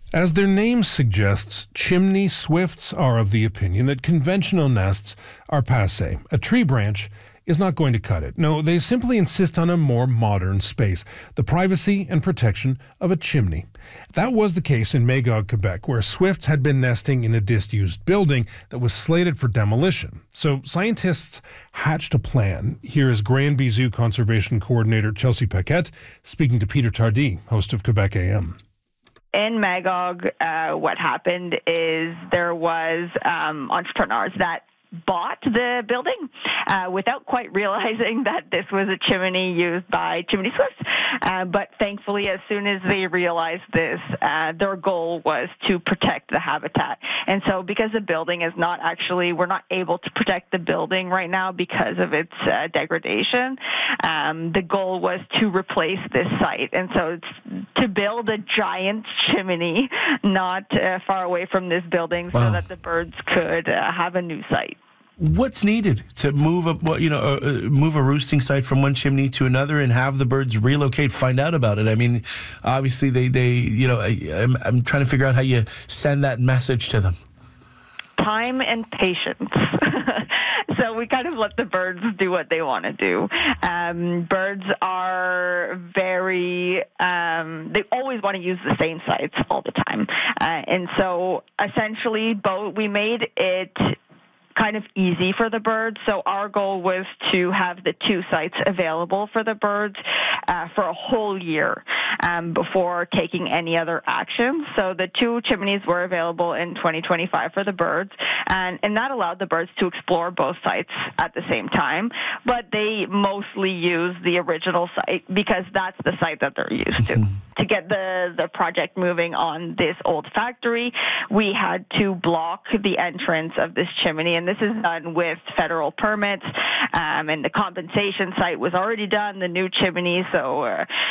As their name suggests, chimney swifts are of the opinion that conventional nests are passé. A tree branch is not going to cut it. No, they simply insist on a more modern space, the privacy and protection of a chimney. That was the case in Magog, Quebec, where swifts had been nesting in a disused building that was slated for demolition. So scientists hatched a plan. Here is Granby Zoo Conservation Coordinator Chelsea Paquette speaking to Peter Tardy, host of Quebec AM. In Magog, what happened is there was entrepreneurs that bought the building without quite realizing that this was a chimney used by chimney swifts. But thankfully, as soon as they realized this, their goal was to protect the habitat. And so because the building is not actually, we're not able to protect the building right now because of its degradation, the goal was to replace this site. And so it's to build a giant chimney not far away from this building so that the birds could have a new site. What's needed to move a roosting site from one chimney to another and have the birds relocate, find out about it? I mean, obviously I'm trying to figure out how you send that message to them. Time and patience. So we kind of let the birds do what they want to do. Birds are very, they always want to use the same sites all the time. And so essentially, we made it kind of easy for the birds. So our goal was to have the two sites available for the birds for a whole year before taking any other action. So the two chimneys were available in 2025 for the birds, and that allowed the birds to explore both sites at the same time. But they mostly use the original site because that's the site that they're used to. To get the project moving on this old factory, we had to block the entrance of this chimney, and this is done with federal permits, and the compensation site was already done, the new chimney, so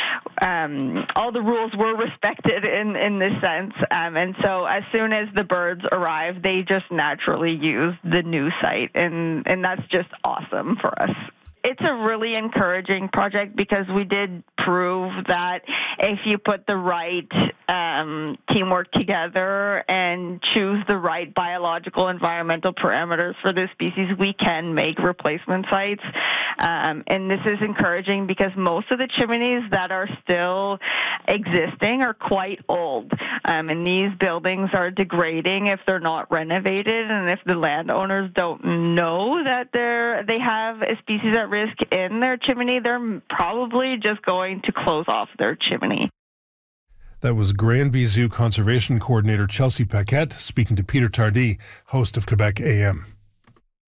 all the rules were respected in this sense, and so as soon as the birds arrived, they just naturally used the new site, and that's just awesome for us. It's a really encouraging project because we did prove that if you put the right teamwork together and choose the right biological environmental parameters for this species, we can make replacement sites. And this is encouraging because most of the chimneys that are still existing are quite old. And these buildings are degrading if they're not renovated, and if the landowners don't know that they have a species at risk in their chimney, they're probably just going to close off their chimney. That was Granby Zoo Conservation Coordinator Chelsea Paquette speaking to Peter Tardy, host of Quebec AM.